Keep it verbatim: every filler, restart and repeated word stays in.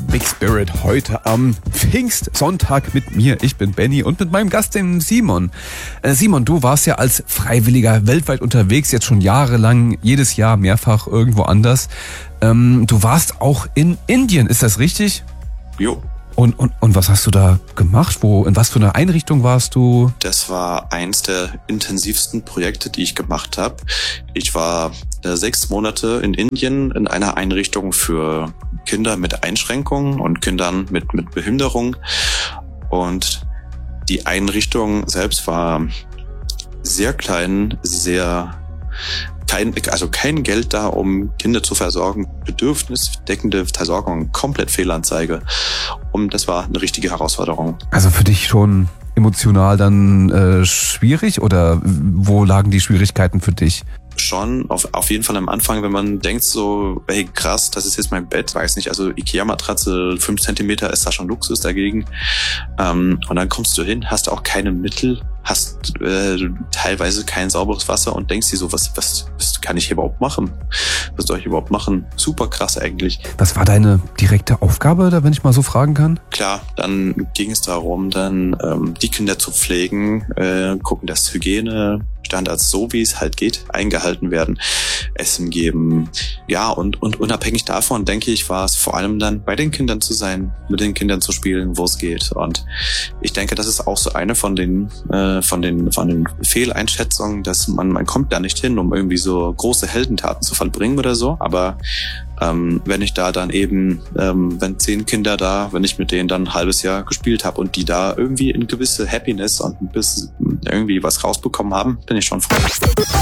Big Spirit heute am Pfingstsonntag mit mir. Ich bin Benny und mit meinem Gast, dem Simon. Äh, Simon, du warst ja als Freiwilliger weltweit unterwegs, jetzt schon jahrelang, jedes Jahr mehrfach irgendwo anders. Ähm, du warst auch in Indien, ist das richtig? Jo. Und, und, und was hast du da gemacht? Wo, in was für einer Einrichtung warst du? Das war eins der intensivsten Projekte, die ich gemacht habe. Ich war äh, sechs Monate in Indien in einer Einrichtung für Kinder mit Einschränkungen und Kindern mit, mit Behinderung. Und die Einrichtung selbst war sehr klein, sehr kein, also kein Geld da, um Kinder zu versorgen. Bedürfnisdeckende Versorgung, komplett Fehlanzeige. Und das war eine richtige Herausforderung. Also für dich schon emotional dann äh, schwierig oder wo lagen die Schwierigkeiten für dich? Schon, auf, auf jeden Fall am Anfang, wenn man denkt so, hey krass, das ist jetzt mein Bett, weiß nicht, also Ikea-Matratze, fünf Zentimeter ist da schon Luxus dagegen. Ähm, und dann kommst du hin, hast auch keine Mittel, hast äh, teilweise kein sauberes Wasser und denkst dir so, was, was, was kann ich hier überhaupt machen? Was soll ich überhaupt machen? Super krass eigentlich. Was war deine direkte Aufgabe, da wenn ich mal so fragen kann? Klar, dann ging es darum, dann ähm, die Kinder zu pflegen, äh, gucken, dass Hygiene Standards, so wie es halt geht, eingehalten werden, Essen geben. Ja, und, und unabhängig davon, denke ich, war es vor allem dann bei den Kindern zu sein, mit den Kindern zu spielen, wo es geht. Und ich denke, das ist auch so eine von den, äh, von den, von den Fehleinschätzungen, dass man, man kommt da nicht hin, um irgendwie so große Heldentaten zu vollbringen oder so. Aber ähm, wenn ich da dann eben, ähm, wenn zehn Kinder da, wenn ich mit denen dann ein halbes Jahr gespielt habe und die da irgendwie eine gewisse Happiness und ein bisschen irgendwie was rausbekommen haben, bin ich schon froh.